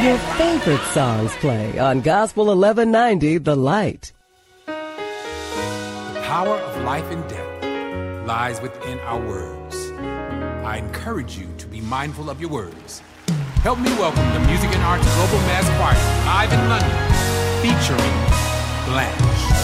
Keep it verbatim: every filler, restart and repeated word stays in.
Your favorite songs play on Gospel eleven ninety The Light. The power of life and death lies within our words. I encourage you to be mindful of your words. Help me welcome the Music and Arts Global Mass Choir live in London, featuring Blanche.